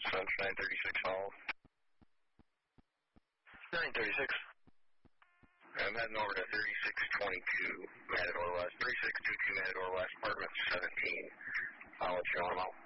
Sunshine 36 Hall. 936. I'm heading over to 3622 Matador West. 3622 Matador West, apartment 17. I'll let you know.